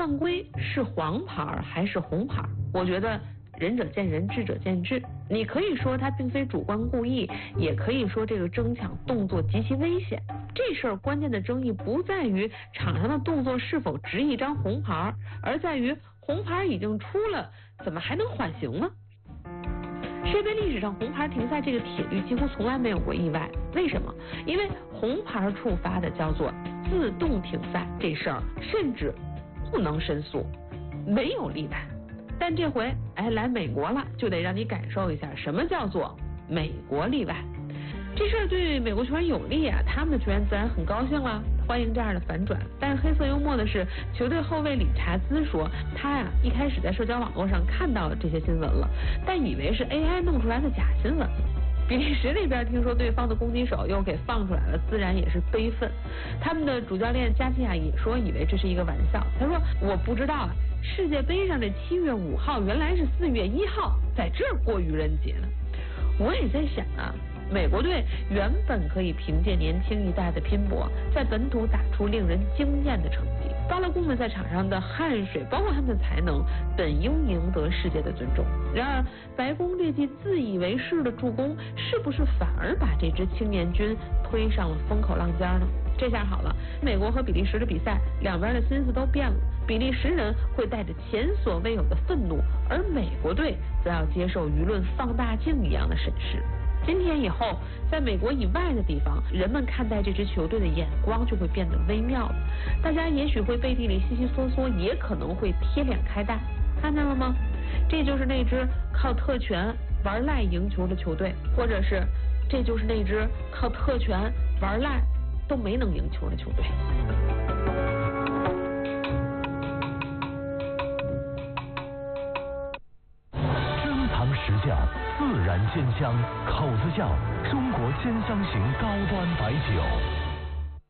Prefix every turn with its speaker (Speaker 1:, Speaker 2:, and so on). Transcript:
Speaker 1: 犯规是黄牌还是红牌？我觉得仁者见仁，智者见智。你可以说他并非主观故意，也可以说这个争抢动作极其危险。这事儿关键的争议不在于场上的动作是否值一张红牌，而在于红牌已经出了，怎么还能缓刑呢？世界杯历史上红牌停赛这个铁律几乎从来没有过意外，为什么？因为红牌触发的叫做自动停赛，这事儿甚至不能申诉，没有例外。但这回来美国了，就得让你感受一下什么叫做美国例外。这事儿对美国球员有利啊，他们的球员自然很高兴了，欢迎这样的反转。但是黑色幽默的是，球队后卫理查兹说，他一开始在社交网络上看到了这些新闻了，但以为是 AI 弄出来的假新闻。比利时那边听说对方的攻击手又给放出来了，自然也是悲愤。他们的主教练加西亚也说，以为这是一个玩笑。他说，我不知道啊，世界杯上这7月5号原来是4月1号在这儿过愚人节呢。我也在想啊，美国队原本可以凭借年轻一代的拼搏，在本土打出令人惊艳的成绩。巴拉贡们在场上的汗水，包括他们的才能，本应赢得世界的尊重。然而，白宫这记自以为是的助攻，是不是反而把这支青年军推上了风口浪尖呢？这下好了，美国和比利时的比赛，两边的心思都变了。比利时人会带着前所未有的愤怒，而美国队则要接受舆论放大镜一样的审视。今天以后，在美国以外的地方，人们看待这支球队的眼光就会变得微妙了。大家也许会背地里悉悉嗦嗦，也可能会贴脸开大。看见了吗？这就是那支靠特权玩赖赢球的球队，或者是这就是那支靠特权玩赖都没能赢球的球队。
Speaker 2: 珍藏实价，自然鲜香，口子窖，中国鲜香型高端白酒。